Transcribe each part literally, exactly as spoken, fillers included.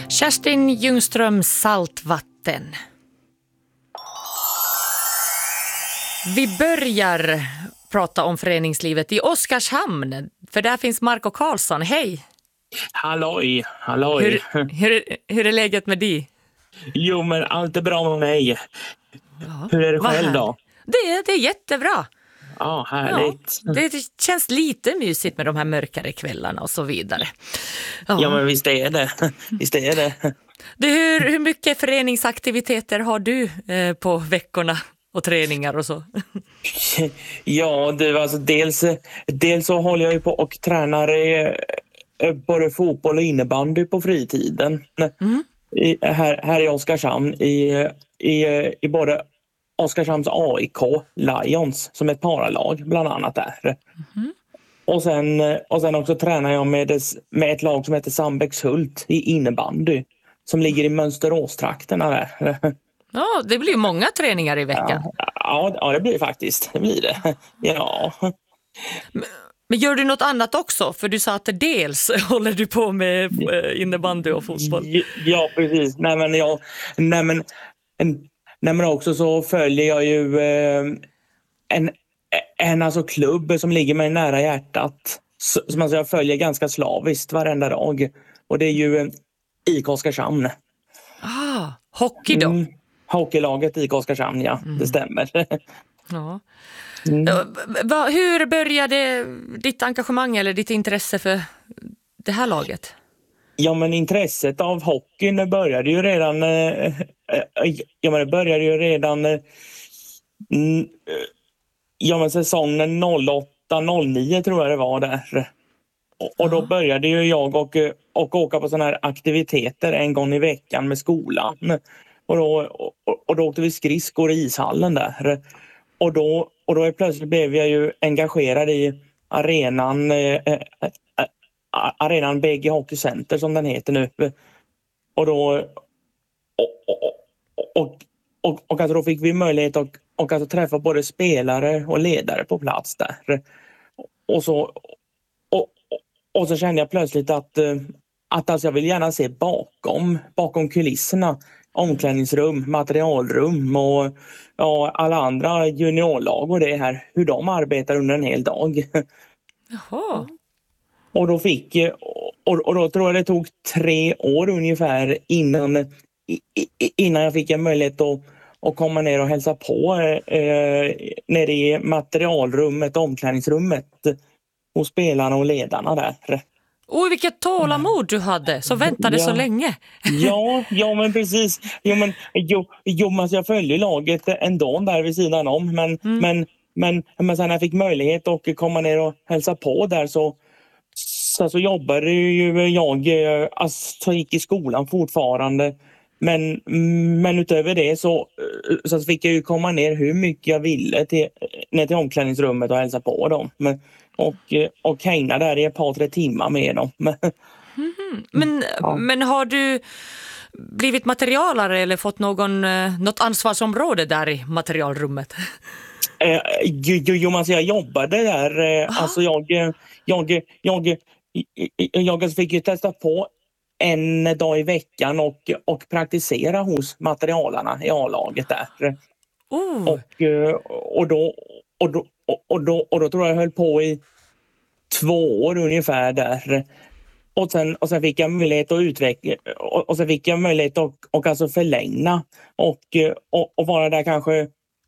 Kerstin Ljungström, Saltvatten. Vi börjar prata om föreningslivet i Oskarshamn, för där finns Marco Karlsson. Hej! Halloj, halloj. Hur, hur, hur är läget med dig? Jo, men allt är bra med mig. Ja, Hur är det vad själv härligt. då? Det, är- det är jättebra. Ja, härligt. Ja, det känns lite mysigt med de här mörkare kvällarna och så vidare. Ja. Ja, men visst är det. Visst är det. Du, hur, hur mycket föreningsaktiviteter har du eh, på veckorna och träningar och så? Ja, du, alltså dels, dels så håller jag ju på och tränar eh, både fotboll och innebandy på fritiden. Mm. I, här, här i Oskarshamn i, i, i både Oskarshamns A I K Lions som ett paralag bland annat där. Mm. Och sen, och sen också tränar jag med, ett, med ett lag som heter Sandbäckshult i innebandy som ligger i Mönsteråstrakterna där. Ja, det blir många träningar i veckan. Ja, ja, det blir faktiskt. Det blir det. Ja. Men gör du något annat också? För du sa att dels håller du på med eh, innebandy och fotboll. Ja, precis. Nej, men jag, nej, men, en, nej, men också så följer jag ju eh, en, en alltså klubb som ligger mig nära hjärtat. Som alltså jag följer ganska slaviskt varenda dag. Och det är ju eh, I K Oskarshamn. Ah, hockey då? Mm, hockeylaget I K Oskarshamn, ja. Mm. Det stämmer. Ja. Mm. Va, hur började ditt engagemang eller ditt intresse för det här laget? Ja, men intresset av hockeyn började ju redan eh, ja, men det började ju redan eh, ja, men säsongen noll åtta noll nio tror jag det var där. Och, och då började ju jag och, och åka på såna här aktiviteter en gång i veckan med skolan. Och då, och, och då åkte vi skridskor i ishallen där. Och då, och då plötsligt blev jag ju engagerad i arenan eh, arenan B G Hockey Center som den heter nu. Och då och, och, och, och, och alltså då fick vi möjlighet att och alltså träffa både spelare och ledare på plats där. Och så och, och så kände jag plötsligt att att alltså jag vill gärna se bakom bakom kulisserna, omklädningsrum, materialrum och ja, alla andra juniorlag och det här, hur de arbetar under en hel dag. Jaha. Och då fick och, och då tror jag det tog tre år ungefär innan innan jag fick en möjlighet att, att komma ner och hälsa på eh, nere i materialrummet, omklädningsrummet hos spelarna och ledarna där. Oj, vilket tålamod du hade, så väntade ja. så länge. ja, ja men precis. Jo, men, jo, jo, men jag följde laget ändå där vid sidan om. Men, mm. men, men, men sen när jag fick möjlighet att komma ner och hälsa på där så Så, så jobbade ju jag, alltså gick i skolan fortfarande. Men, men utöver det så, så fick jag ju komma ner hur mycket jag ville till, ner till omklädningsrummet och hälsa på dem. Men, och, och hänga där i ett par, tre timmar med dem. Mm-hmm. Men, ja. men har du blivit materialare eller fått någon, något ansvarsområde där i materialrummet? Eh, jo, jo, alltså jag jobbade där. Eh, alltså jag, jag, jag, jag, jag fick ju testa på en dag i veckan och, och praktisera hos materialarna i A-laget där. Oh. Och, och, då, och, då, och, då, och då tror jag jag höll på i två år ungefär där. Och sen, och sen fick jag möjlighet att utveckla och, och sen fick jag möjlighet att och alltså förlänga och, och, och vara där kanske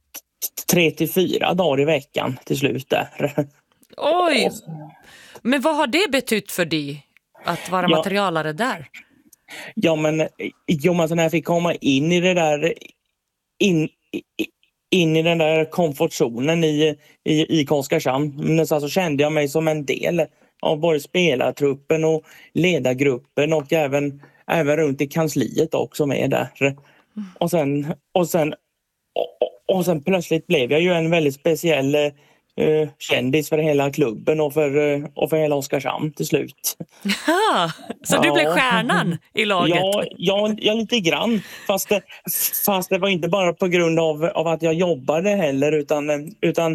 tre till fyra dagar i veckan till slut där. Oj! Men vad har det betytt för dig att vara ja. materialare där? Ja, men jo, alltså när jag fick komma in i det där in, in i den där komfortzonen i, i, i Oskarshamn så alltså kände jag mig som en del av både spelartruppen och ledargruppen och även, även runt i kansliet också med där. Mm. Och sen och sen och, och sen plötsligt blev jag ju en väldigt speciell uh, kändis för hela klubben och för, uh, och för hela Oskarshamn till slut. Ja, så ja. Du blev stjärnan i laget? Ja, ja, ja lite grann. Fast det, fast det var inte bara på grund av, av att jag jobbade heller utan, utan,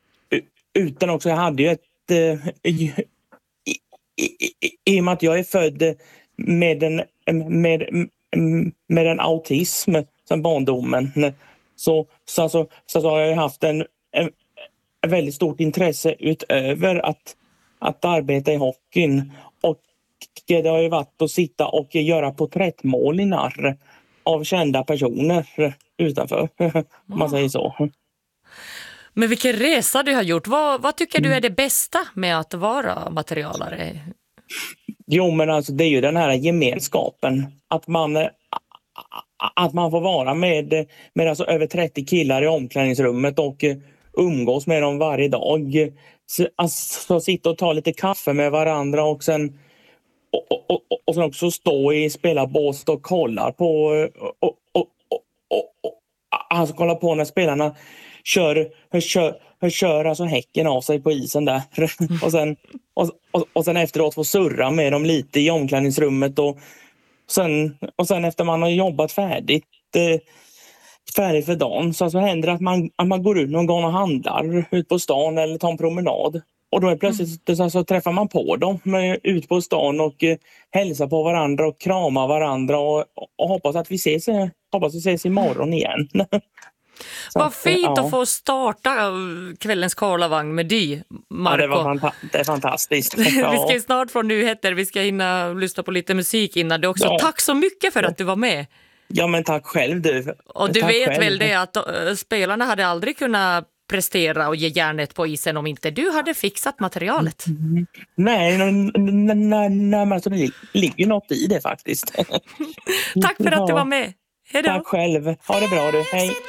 utan också jag hade ju ett uh, i, i, i, i och med att jag är född med en, med, med en autism sedan barndomen. Så, så, alltså, så, så har jag haft en, en, en väldigt stort intresse utöver att, att arbeta i hockeyn. Och det har ju varit att sitta och göra porträttmålningar av kända personer utanför, om man säger så. Men vilken resa du har gjort. Vad, vad tycker du är det bästa med att vara materialare? Jo, men alltså det är ju den här gemenskapen. Att man, att man får vara med, med alltså över trettio killar i omklädningsrummet och umgås med dem varje dag. Alltså sitta och ta lite kaffe med varandra och sen, och, och, och, och sen också stå i spelarbåset och kolla på och, och, och, och, och, alltså kolla på när spelarna kör, kör, kör alltså häcken av sig på isen där. och, sen, och, och, och sen efteråt få surra med dem lite i omklädningsrummet och sen, och sen efter man har jobbat färdigt eh, färdigt för dagen så, så händer det att man, att man går ut någon gång och handlar ut på stan eller tar en promenad. Och då är plötsligt mm. så, så träffar man på dem med, ut på stan och eh, hälsar på varandra och kramar varandra och, och hoppas att vi ses, hoppas vi ses imorgon igen. Så, vad fint ja. Att få starta kvällens Karlavagn med dig, Marco. Ja, det, var fanta- det är fantastiskt. Ja. Vi ska snart få nyheter, vi ska hinna lyssna på lite musik innan det också. Ja. Tack så mycket för att du var med. Ja, men tack själv du. Och du tack vet själv. väl det att uh, spelarna hade aldrig kunnat prestera och ge järnet på isen om inte du hade fixat materialet. Mm. Nej, nej, nej, nej, men alltså det ligger något i det faktiskt. Tack för att du var med. Hej då. Tack själv. Ha det bra du. Hej.